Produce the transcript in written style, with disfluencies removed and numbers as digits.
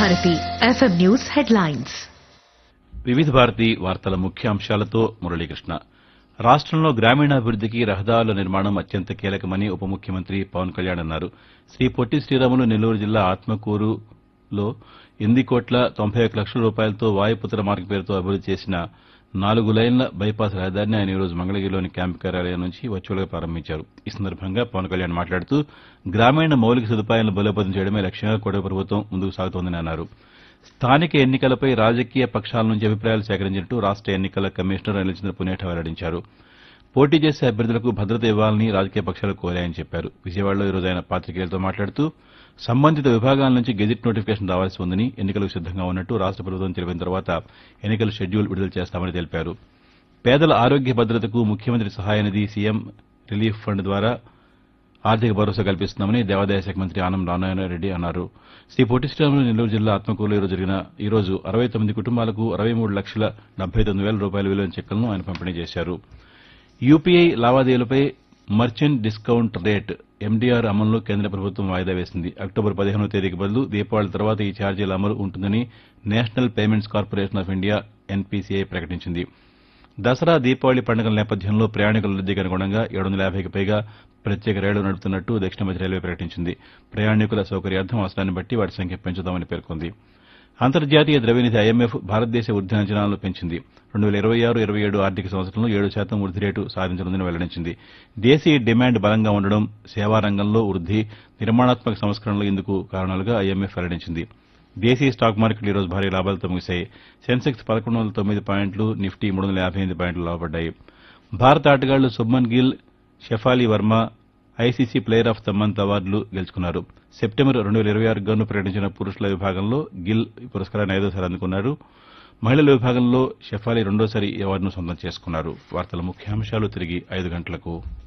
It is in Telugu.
Bharati FM news headlines. వివిధ భారతి వార్తల ముఖ్యాంశాలతో మురళీకృష్ణ. రాష్ట్రంలో గ్రామీణాభివృద్దికి రహదారుల నిర్మాణం అత్యంత కీలకమని ఉప ముఖ్యమంత్రి పవన్ కళ్యాణ్ అన్నారు. శ్రీ పొట్టి శ్రీరాములు నెల్లూరు జిల్లా ఆత్మకూరులో 8,91,00,00,000 రూపాయలతో వాయుపుత్ర మార్గం పేరుతో అభివృద్ది చేసిన 4 లైన్ల బైపాస్ రహదారిని ఆయన ఈరోజు మంగళగిరిలోని క్యాంపు కార్యాలయం నుంచి వర్చువల్గా ప్రారంభించారు. ఈ సందర్భంగా పవన్ కళ్యాణ్ మాట్లాడుతూ గ్రామీణ మౌలిక సదుపాయాలను బలోపేతం చేయడమే లక్ష్యంగా కూటమి ప్రభుత్వం ముందుకు సాగుతోందని అన్నారు. స్థానిక ఎన్నికలపై రాజకీయ పక్షాల నుంచి అభిప్రాయాలు సేకరించినట్టు రాష్ట ఎన్నికల కమిషనర్ అనిల్చంద్ర పునేఠా వెల్లడించారు. పోటీ చేసే అభ్యర్థులకు భద్రత ఇవ్వాలని రాజకీయ పక్షాలు కోరాయని చెప్పారు. విజయవాడలో ఈరోజు ఆయన పాతికేయులతో మాట్లాడుతూ సంబంధిత విభాగాల నుంచి గెజిట్ నోటిఫికేషన్ రావాల్సి ఉందని, ఎన్నికలకు సిద్దంగా ఉన్నట్టు రాష్ట ప్రభుత్వం తెలిపిన తర్వాత ఎన్నికల షెడ్యూల్ విడుదల చేస్తామని తెలిపారు. పేదల ఆరోగ్య భద్రతకు ముఖ్యమంత్రి సహాయ నిధి సీఎం రిలీఫ్ ఫండ్ ద్వారా ఆర్థిక భరోసా కల్పిస్తున్నామని దేవాదాయ శాఖ మంత్రి ఆనం రామనారాయణరెడ్డి అన్నారు. శ్రీ పొట్టి శ్రీరాములు నెల్లూరు జిల్లా ఆత్మకూరులో ఈరోజు 69 కుటుంబాలకు 63,79,000 రూపాయల విలువైన చెక్కులను ఆయన పంపిణీ చేశారు. UPI లావాదేవీలపై merchant discount rate MDR అమలును కేంద్ర ప్రభుత్వం వాయిదా వేసింది. అక్టోబర్ 15వ తేదీకి బదులు దీపావళి తర్వాత ఈ ఛార్జీల అమలు ఉంటుందని national payments corporation of India NPCI ప్రకటించింది. దసరా దీపావళి పండుగల నేపథ్యంలో ప్రయాణికుల రద్దీకి అనుగుణంగా 750కి పైగా ప్రత్యేక రైళ్లు నడుపుతున్నట్టు దక్షిణ మధ్య రైల్వే ప్రకటించింది. ప్రయాణికుల సౌకర్యార్థం అవసరాన్ని బట్టి వాటి సంఖ్య పెంచుతామని పేర్కొంది. అంతర్జాతీయ ద్రవ్యనిధి ఐఎంఎఫ్ భారతదేశ వృద్ది అంచనాలను పెంచింది. 2026-27 ఆర్థిక సంవత్సరంలో 7% వృద్ది రేటు సాధించనుందని వెల్లడించింది. దేశీయ డిమాండ్ బలంగా ఉండడం, సేవా రంగంలో వృద్ది, నిర్మాణాత్మక సంస్కరణలు ఇందుకు కారణాలుగా ఐఎంఎఫ్ వెల్లడించింది. దేశీయ స్టాక్ మార్కెట్లు ఈరోజు భారీ లాభాలతో ముగిశాయి. సెన్సెక్స్ 1,109 పాయింట్లు, నిఫ్టీ 358 పాయింట్లు లాభపడ్డాయి. భారత ఆటగాళ్లు Shubman Gill, Shefali Varma ICC player of the month అవార్డులు గెలుచుకున్నారు. సెప్టెంబర్ 2026 గాను ప్రకటించిన పురుషుల విభాగంలో గిల్ ఈ పురస్కారాన్ని 5వసారి అందుకున్నారు. మహిళల విభాగంలో షెఫాలి రెండోసారి ఈ అవార్డును సొంతం చేసుకున్నారు. వార్తల ముఖ్యాంశాలు తిరిగి 5 గంటలకు.